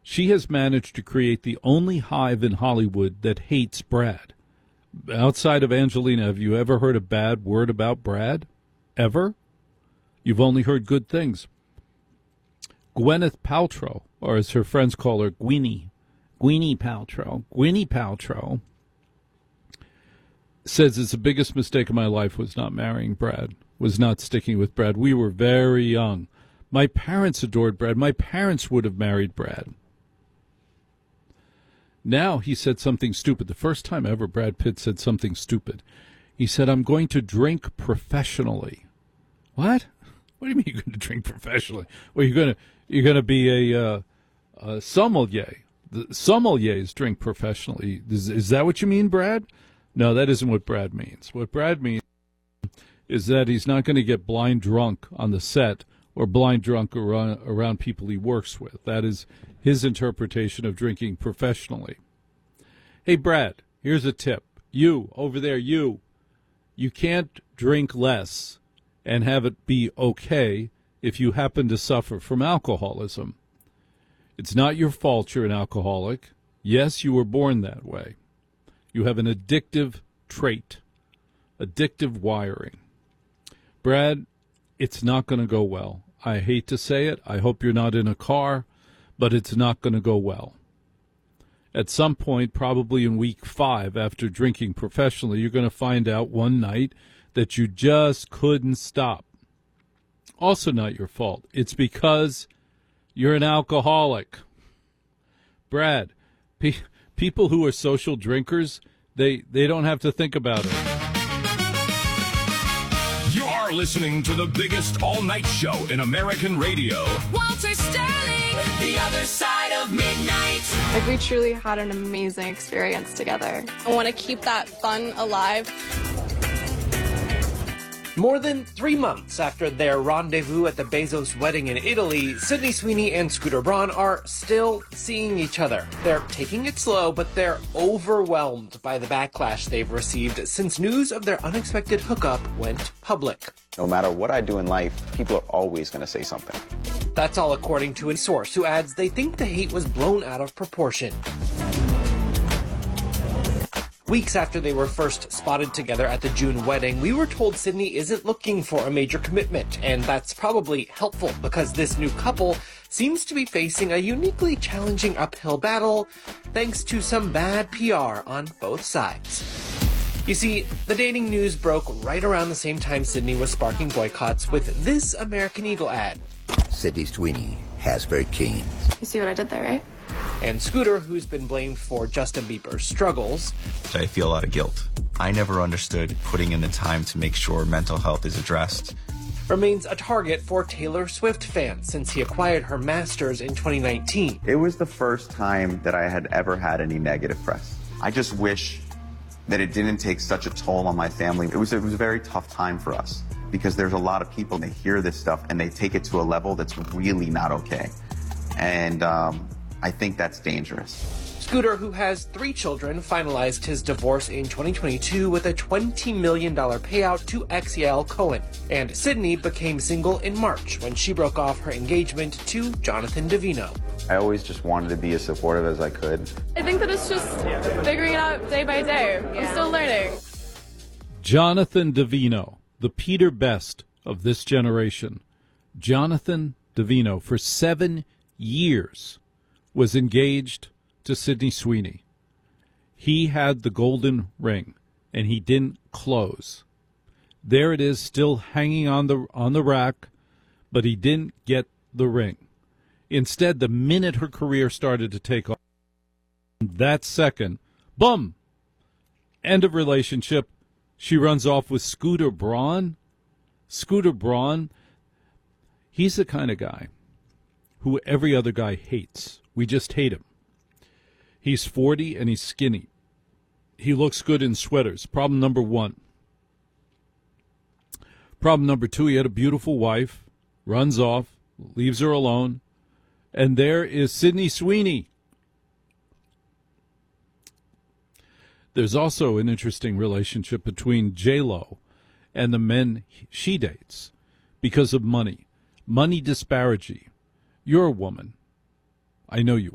She has managed to create the only hive in Hollywood that hates Brad. Outside of Angelina, have you ever heard a bad word about Brad? Ever? You've only heard good things. Gwyneth Paltrow, or as her friends call her, Gwyneth Paltrow, says it's the biggest mistake of my life was not marrying Brad, was not sticking with Brad. We were very young. My parents adored Brad. My parents would have married Brad. Now he said something stupid. The first time ever Brad Pitt said something stupid. He said, I'm going to drink professionally. What? What do you mean you're going to drink professionally? Well, you're going to be a sommelier. The sommeliers drink professionally. Is that what you mean, Brad? No, that isn't what Brad means. What Brad means is that he's not going to get blind drunk on the set or blind drunk around people he works with. That is his interpretation of drinking professionally. Hey, Brad, here's a tip. You, over there, you can't drink less and have it be okay if you happen to suffer from alcoholism. It's not your fault you're an alcoholic. Yes, you were born that way. You have an addictive trait, addictive wiring. Brad, it's not going to go well. I hate to say it. I hope you're not in a car, but it's not going to go well. At some point, probably in week 5, after drinking professionally, you're going to find out one night that you just couldn't stop. Also not your fault. It's because you're an alcoholic. Brad, people who are social drinkers, they don't have to think about it. You're listening to the biggest all-night show in American radio. Walter Sterling, The Other Side of Midnight. Like, we truly had an amazing experience together. I want to keep that fun alive. More than 3 months after their rendezvous at the Bezos wedding in Italy, Sydney Sweeney and Scooter Braun are still seeing each other. They're taking it slow, but they're overwhelmed by the backlash they've received since news of their unexpected hookup went public. No matter what I do in life, people are always going to say something. That's all according to a source who adds they think the hate was blown out of proportion. Weeks after they were first spotted together at the June wedding, we were told Sydney isn't looking for a major commitment, and that's probably helpful because this new couple seems to be facing a uniquely challenging uphill battle thanks to some bad PR on both sides. You see, the dating news broke right around the same time Sydney was sparking boycotts with this American Eagle ad. Sydney Sweeney has very keen. You see what I did there, right? And Scooter, who's been blamed for Justin Bieber's struggles. I feel a lot of guilt. I never understood putting in the time to make sure mental health is addressed. Remains a target for Taylor Swift fans since he acquired her masters in 2019. It was the first time that I had ever had any negative press. I just wish that it didn't take such a toll on my family. It was a very tough time for us because there's a lot of people, they hear this stuff and they take it to a level that's really not okay. And I think that's dangerous. Scooter, who has 3 children, finalized his divorce in 2022 with a $20 million payout to ex Yael Cohen. And Sydney became single in March when she broke off her engagement to Jonathan Davino. I always just wanted to be as supportive as I could. I think that it's just figuring it out day by day. I'm still learning. Jonathan Davino, the Peter Best of this generation. Jonathan Davino, for 7 years, was engaged to Sydney Sweeney. He had the golden ring, and he didn't close. There it is, still hanging on the rack, but he didn't get the ring. Instead, the minute her career started to take off, that second, boom, end of relationship. She runs off with Scooter Braun. Scooter Braun, he's the kind of guy who every other guy hates. We just hate him. He's 40 and he's skinny. He looks good in sweaters. Problem number 1. Problem number 2, he had a beautiful wife, runs off, leaves her alone, and there is Sydney Sweeney. There's also an interesting relationship between J-Lo and the men she dates because of money. Money disparity. You're a woman. I know you